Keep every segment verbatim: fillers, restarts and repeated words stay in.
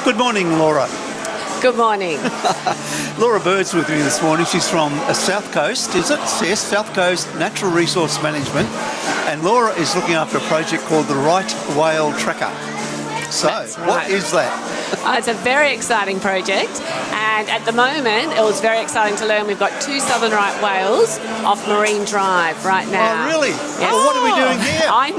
Good morning, Laura. Good morning. Laura Bird's with me this morning. She's from uh, South Coast, is it? Yes, South Coast Natural Resource Management. And Laura is looking after a project called the Right Whale Tracker. So, That's right. What is that? Uh, it's a very exciting project, and at the moment it was very exciting to learn we've got two southern right whales off Marine Drive right now. Oh, really? Yes. Well, what are we doing here? I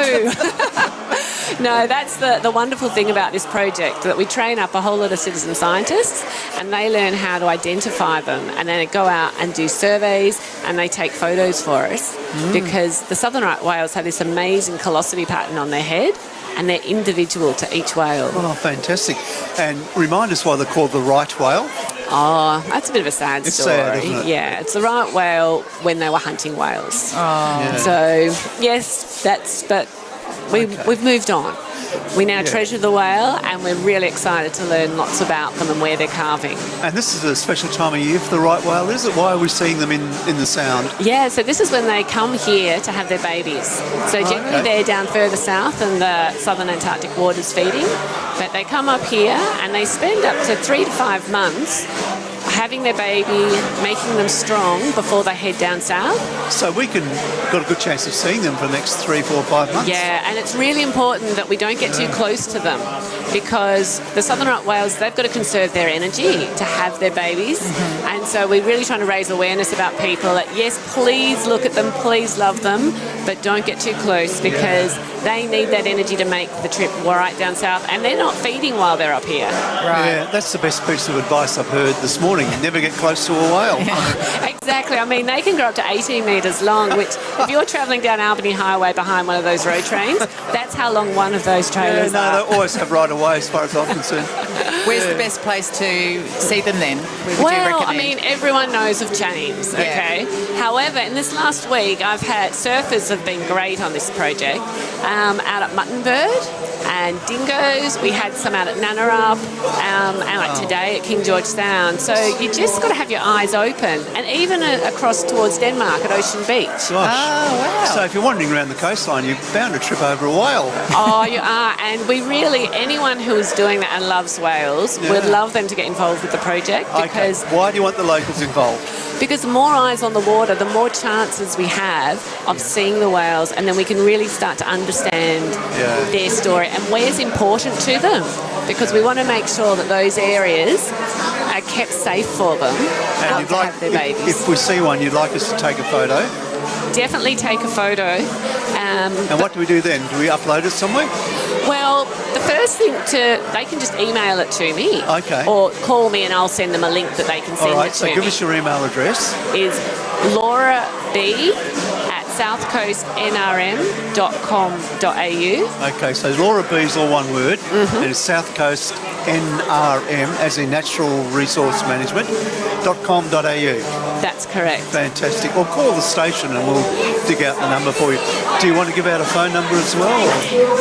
know. No, that's the, the wonderful thing about this project, that we train up a whole lot of citizen scientists and they learn how to identify them, and then they go out and do surveys and they take photos for us mm. because the southern right whales have this amazing callosity pattern on their head, and they're individual to each whale. Oh, fantastic. And remind us why they're called the right whale. Oh, that's a bit of a sad it's story. Sad, isn't it? Yeah, it's the right whale when they were hunting whales. Oh. Yeah. So, yes, that's, but we, Okay. we've moved on. We now Yeah. treasure the whale, and we're really excited to learn lots about them and where they're carving. And this is a special time of year for the right whale, is it? Why are we seeing them in, in the Sound? Yeah, so this is when they come here to have their babies. So generally okay. they're down further south in the southern Antarctic waters feeding, but they come up here and they spend up to three to five months having their baby, making them strong before they head down south. So we can got a good chance of seeing them for the next three, four, five months. Yeah, and it's really important that we don't get too close to them, because the southern right whales, they've got to conserve their energy to have their babies. Mm-hmm. And so we're really trying to raise awareness about people that, yes, please look at them, please love them, but don't get too close, because yeah. they need that energy to make the trip right down south, and they're not feeding while they're up here. Right. Yeah, that's the best piece of advice I've heard this morning. Never get close to a whale. Exactly. I mean, they can grow up to eighteen metres long, which if you're travelling down Albany Highway behind one of those road trains, that's how long one of those trailers yeah, no, are. they always have right of way as far as I'm concerned. Where's yeah. the best place to see them then? Where would Well, you recommend? I mean, everyone knows of James, okay? Yeah. However, in this last week, I've had surfers have been great on this project. Um, out at Muttonbird and Dingoes, we had some out at Nannarup, um, and like oh. today at King George Sound. So you just got to have your eyes open, and even uh, across towards Denmark at Ocean Beach. Gosh. Oh, wow. So if you're wandering around the coastline, you're bound to trip over a whale. Oh, you are. And we really, anyone who is doing that and loves whales, Yeah. would love them to get involved with the project, because Okay. Why do you want the locals involved? Because the more eyes on the water, the more chances we have of seeing the whales, and then we can really start to understand Yeah. their story and where's important to them. Because we want to make sure that those areas are kept safe for them, And not you'd to like, have their if, babies. if we see one, you'd like us to take a photo. Definitely take a photo. Um, And what do we do then? Do we upload it somewhere? Well, the first thing to, they can just email it to me. Okay. Or call me and I'll send them a link that they can send All right, it to so give me. us your email address. Is Laura B at south coast n r m dot com dot a u. Okay, so Laura B is all one word, Mm-hmm. and it's South Coast N R M, as in Natural Resource Management, dot com dot a u. That's correct. Fantastic. Well, call the station and we'll dig out the number for you. Do you want to give out a phone number as well? Or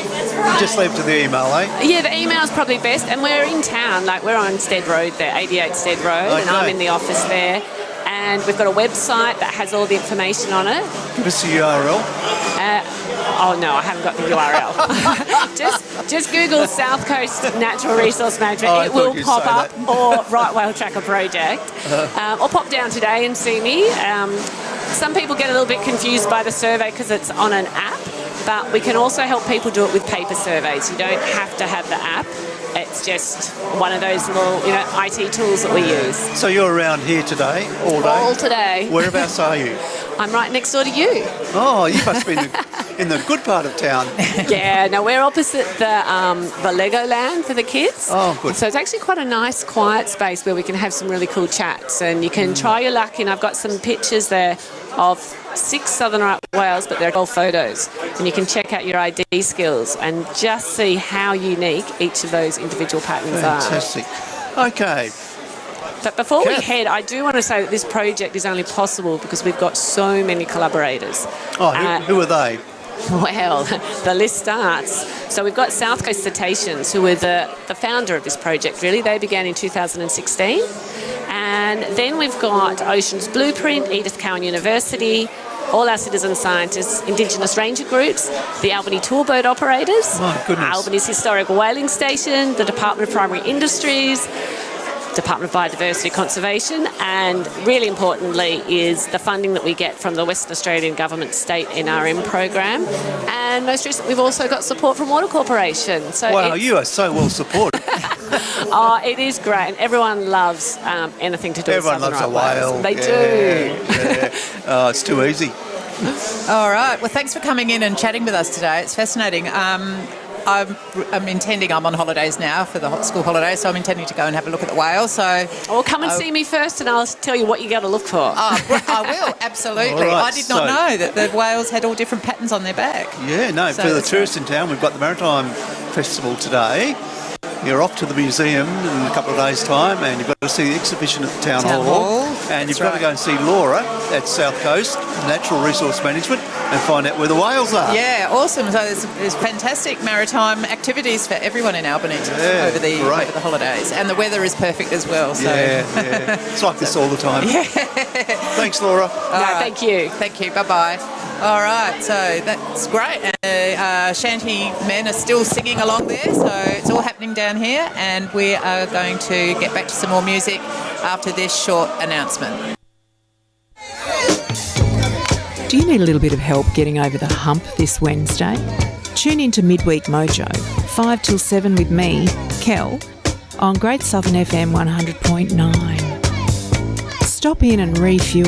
Oh, just leave it to the email, eh? yeah, the email's probably best. And we're in town, like we're on Stead Road there, eighty-eight Stead Road, and I'm Okay. in the office there. And we've got a website that has all the information on it. Give us the U R L. Uh, oh no, I haven't got the U R L. just just Google South Coast Natural Resource Management. Oh, I it thought will you'd pop say up, that. or Right Whale Tracker Project. Um, or pop down today and see me. Um, some people get a little bit confused by the survey because it's on an app, but we can also help people do it with paper surveys. You don't have to have the app. It's just one of those little, you know, I T tools that we use. So you're around here today, all day? All today. Whereabouts are you? I'm right next door to you. Oh, you must be in the, in the good part of town. Yeah, no, we're opposite the um, the Legoland for the kids. Oh, good. So it's actually quite a nice, quiet space where we can have some really cool chats, and you can try your luck. And I've got some pictures there of six southern right whales, but they're all photos, and you can check out your I D skills and just see how unique each of those individual patterns are. Fantastic. Okay. But before we Kath. head, I do want to say that this project is only possible because we've got so many collaborators. Oh, who, Uh, who are they? Well, the list starts. So we've got South Coast Cetaceans, who were the, the founder of this project, really. They began in two thousand sixteen. And then we've got Ocean's Blueprint, Edith Cowan University, all our citizen scientists, Indigenous ranger groups, the Albany tour boat operators, My goodness. Albany's historic whaling station, the Department of Primary Industries, Department of Biodiversity Conservation, and really importantly is the funding that we get from the Western Australian Government State N R M program. And most recently we've also got support from Water Corporation. So Wow, it's- you are so well supported. Oh, it is great, and everyone loves um, anything to do Everyone with loves Southern a Right Whales. whale. They Yeah, do. yeah. Oh, it's too easy. All right. Well, thanks for coming in and chatting with us today. It's fascinating. Um, I'm, I'm intending, I'm on holidays now for the ho- school holidays, so I'm intending to go and have a look at the whales. So, Or come and Oh. see me first, and I'll tell you what you got to look for. oh, br- I will, absolutely. All right, I did not so- know that the whales had all different patterns on their back. Yeah, no, So for the that's tourists in town, we've got the Maritime Festival today. You're off to the museum in a couple of days' time, and you've got to see the exhibition at the Town, Town Hall. Hall, And you've that's got to right. go and see Laura at South Coast Natural Resource Management and find out where the whales are. Yeah, awesome. So there's, there's fantastic maritime activities for everyone in Albany Yeah, over the great. over the holidays, and the weather is perfect as well. So. Yeah, yeah. It's like this all the time. Thanks, Laura. All No, right. thank you. Thank you. Bye bye. All right, so that's great. Uh, uh, Shanty men are still singing along there, so it's all happening down here, and we are going to get back to some more music after this short announcement. Do you need a little bit of help getting over the hump this Wednesday? Tune in to Midweek Mojo, five till seven with me, Kel, on Great Southern F M one hundred point nine. Stop in and refuel